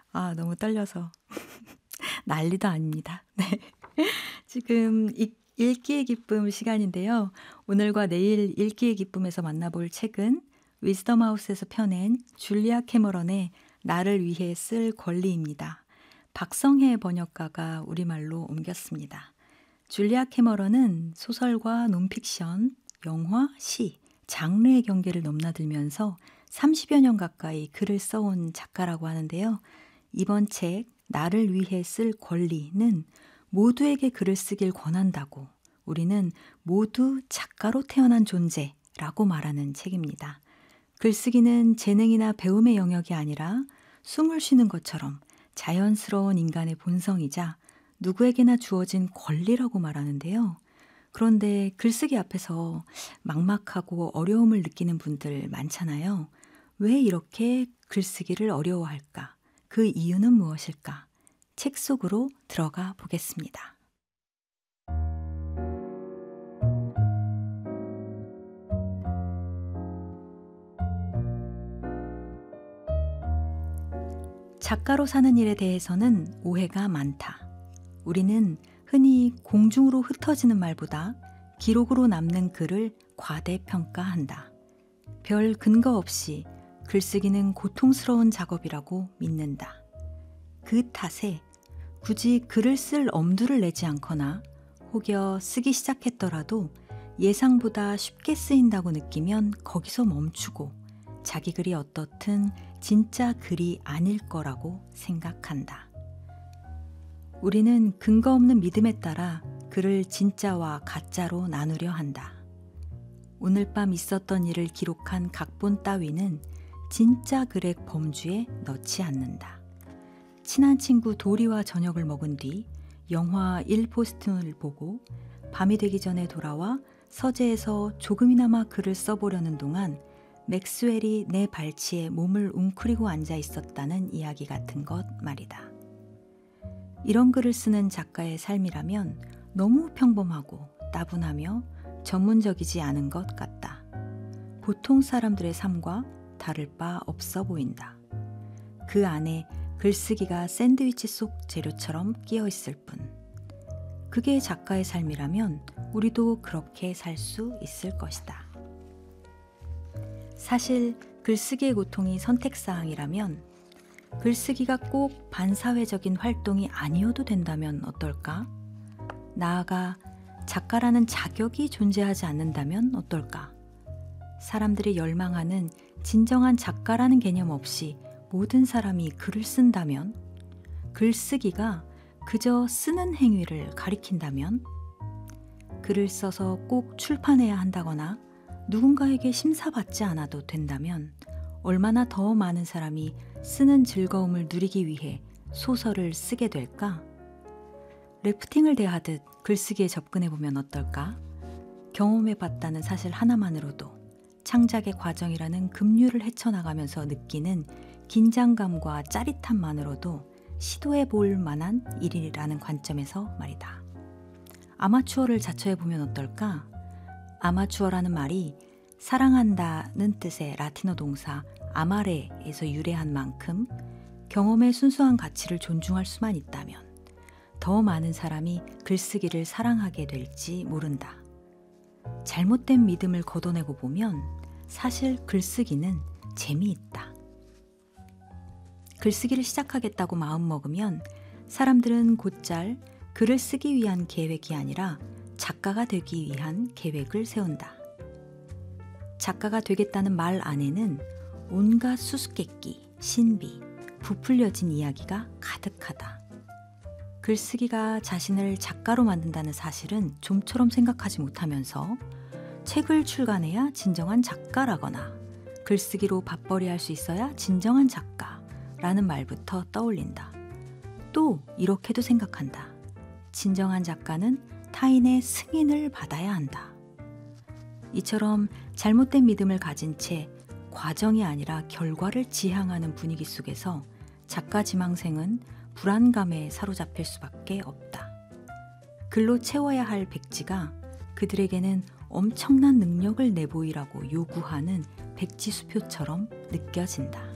아, 너무 떨려서 난리도 아닙니다. 네. 지금 읽기의 기쁨 시간인데요. 오늘과 내일 읽기의 기쁨에서 만나볼 책은 위즈덤 하우스에서 펴낸 줄리아 캐머런의 나를 위해 쓸 권리입니다. 박성혜 번역가가 우리말로 옮겼습니다. 줄리아 캐머런은 소설과 논픽션, 영화, 시, 장르의 경계를 넘나들면서 30여 년 가까이 글을 써온 작가라고 하는데요. 이번 책 나를 위해 쓸 권리는 모두에게 글을 쓰길 권한다고, 우리는 모두 작가로 태어난 존재라고 말하는 책입니다. 글쓰기는 재능이나 배움의 영역이 아니라 숨을 쉬는 것처럼 자연스러운 인간의 본성이자 누구에게나 주어진 권리라고 말하는데요. 그런데 글쓰기 앞에서 막막하고 어려움을 느끼는 분들 많잖아요. 왜 이렇게 글쓰기를 어려워할까? 그 이유는 무엇일까? 책 속으로 들어가 보겠습니다. 작가로 사는 일에 대해서는 오해가 많다. 우리는 흔히 공중으로 흩어지는 말보다 기록으로 남는 글을 과대평가한다. 별 근거 없이 글쓰기는 고통스러운 작업이라고 믿는다. 그 탓에 굳이 글을 쓸 엄두를 내지 않거나 혹여 쓰기 시작했더라도 예상보다 쉽게 쓰인다고 느끼면 거기서 멈추고 자기 글이 어떻든 진짜 글이 아닐 거라고 생각한다. 우리는 근거 없는 믿음에 따라 글을 진짜와 가짜로 나누려 한다. 오늘 밤 있었던 일을 기록한 각본 따위는 진짜 글의 범주에 넣지 않는다. 친한 친구 도리와 저녁을 먹은 뒤 영화 1포스팅을 보고 밤이 되기 전에 돌아와 서재에서 조금이나마 글을 써보려는 동안 맥스웰이 내 발치에 몸을 웅크리고 앉아 있었다는 이야기 같은 것 말이다. 이런 글을 쓰는 작가의 삶이라면 너무 평범하고 따분하며 전문적이지 않은 것 같다. 보통 사람들의 삶과 다를 바 없어 보인다. 그 안에 글쓰기가 샌드위치 속 재료처럼 끼어 있을 뿐. 그게 작가의 삶이라면 우리도 그렇게 살 수 있을 것이다. 사실 글쓰기의 고통이 선택사항이라면 글쓰기가 꼭 반사회적인 활동이 아니어도 된다면 어떨까? 나아가 작가라는 자격이 존재하지 않는다면 어떨까? 사람들이 열망하는 진정한 작가라는 개념 없이 모든 사람이 글을 쓴다면, 글쓰기가 그저 쓰는 행위를 가리킨다면, 글을 써서 꼭 출판해야 한다거나 누군가에게 심사받지 않아도 된다면 얼마나 더 많은 사람이 쓰는 즐거움을 누리기 위해 소설을 쓰게 될까? 래프팅을 대하듯 글쓰기에 접근해보면 어떨까? 경험해봤다는 사실 하나만으로도 창작의 과정이라는 급류를 헤쳐나가면서 느끼는 긴장감과 짜릿함만으로도 시도해볼 만한 일이라는 관점에서 말이다. 아마추어를 자처해보면 어떨까? 아마추어라는 말이 사랑한다는 뜻의 라틴어 동사 아마레에서 유래한 만큼 경험의 순수한 가치를 존중할 수만 있다면 더 많은 사람이 글쓰기를 사랑하게 될지 모른다. 잘못된 믿음을 걷어내고 보면 사실 글쓰기는 재미있다. 글쓰기를 시작하겠다고 마음먹으면 사람들은 곧잘 글을 쓰기 위한 계획이 아니라 작가가 되기 위한 계획을 세운다. 작가가 되겠다는 말 안에는 온갖 수수께끼, 신비, 부풀려진 이야기가 가득하다. 글쓰기가 자신을 작가로 만든다는 사실은 좀처럼 생각하지 못하면서 책을 출간해야 진정한 작가라거나 글쓰기로 밥벌이할 수 있어야 진정한 작가라는 말부터 떠올린다. 또 이렇게도 생각한다. 진정한 작가는 타인의 승인을 받아야 한다. 이처럼 잘못된 믿음을 가진 채 과정이 아니라 결과를 지향하는 분위기 속에서 작가 지망생은 불안감에 사로잡힐 수밖에 없다. 글로 채워야 할 백지가 그들에게는 엄청난 능력을 내보이라고 요구하는 백지수표처럼 느껴진다.